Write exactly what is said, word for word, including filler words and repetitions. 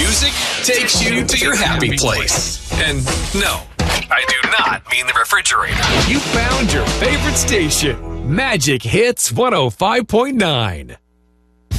music takes you to your happy place. And no, I do not mean the refrigerator. You found your favorite station. Magic Hits one oh five point nine.